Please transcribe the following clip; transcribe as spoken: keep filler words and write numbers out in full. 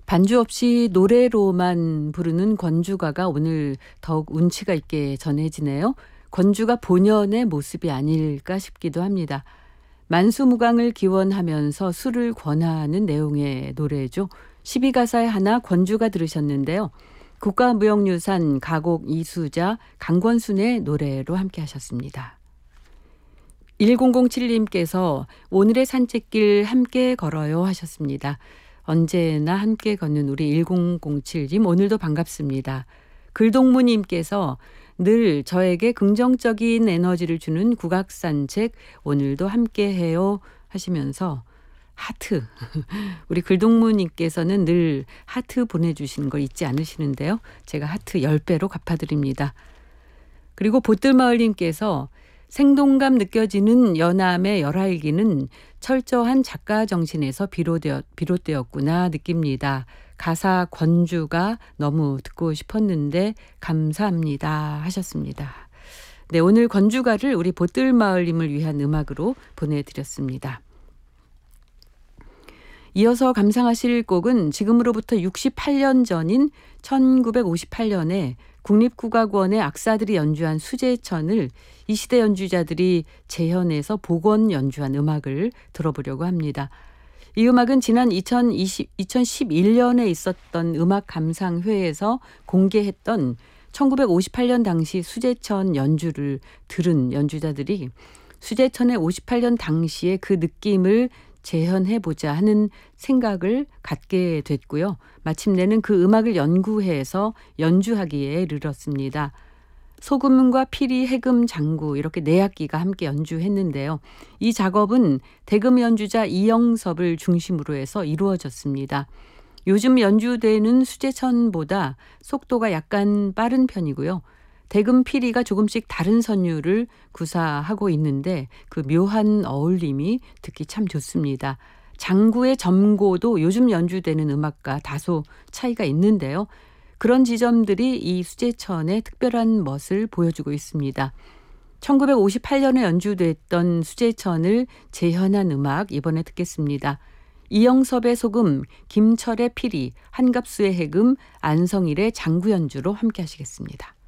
반주 없이 노래로만 부르는 권주가가 오늘 더욱 운치가 있게 전해지네요. 권주가 본연의 모습이 아닐까 싶기도 합니다. 만수무강을 기원하면서 술을 권하는 내용의 노래죠. 십이 가사의 하나 권주가 들으셨는데요. 국가무형유산 가곡 이수자 강권순의 노래로 함께 하셨습니다. 일공공칠님께서 오늘의 산책길 함께 걸어요 하셨습니다. 언제나 함께 걷는 우리 일공공칠님 오늘도 반갑습니다. 글동무님께서 늘 저에게 긍정적인 에너지를 주는 국악산책 오늘도 함께해요 하시면서 하트. 우리 글동무님께서는 늘 하트 보내주시는 걸 잊지 않으시는데요. 제가 하트 십 배로 갚아드립니다. 그리고 보뜰마을님께서 생동감 느껴지는 연암의 열알기는 철저한 작가 정신에서 비롯되었, 비롯되었구나 느낍니다. 가사 권주가 너무 듣고 싶었는데 감사합니다 하셨습니다. 네, 오늘 권주가를 우리 보뜰마을님을 위한 음악으로 보내드렸습니다. 이어서 감상하실 곡은 지금으로부터 육십팔 년 전인 천구백오십팔 년에 국립국악원의 악사들이 연주한 수제천을 이 시대 연주자들이 재현해서 복원 연주한 음악을 들어보려고 합니다. 이 음악은 지난 이천이십, 이천십일 년에 있었던 음악 감상회에서 공개했던 천구백오십팔 년 당시 수제천 연주를 들은 연주자들이 수제천의 오십팔 년 당시의 그 느낌을 재현해보자 하는 생각을 갖게 됐고요. 마침내는 그 음악을 연구해서 연주하기에 이르렀습니다. 소금과 피리, 해금, 장구 이렇게 네 악기가 함께 연주했는데요. 이 작업은 대금 연주자 이영섭을 중심으로 해서 이루어졌습니다. 요즘 연주되는 수제천보다 속도가 약간 빠른 편이고요. 대금 피리가 조금씩 다른 선율을 구사하고 있는데 그 묘한 어울림이 듣기 참 좋습니다. 장구의 점고도 요즘 연주되는 음악과 다소 차이가 있는데요. 그런 지점들이 이 수제천의 특별한 멋을 보여주고 있습니다. 천구백오십팔 년에 연주됐던 수제천을 재현한 음악 이번에 듣겠습니다. 이영섭의 소금, 김철의 피리, 한갑수의 해금, 안성일의 장구 연주로 함께 하시겠습니다.